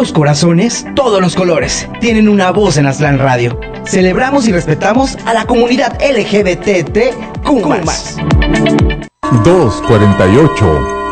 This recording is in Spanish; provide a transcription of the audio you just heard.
los corazones, todos los colores tienen una voz en Aztlán Radio. Celebramos y respetamos a la comunidad LGBTQ+. 248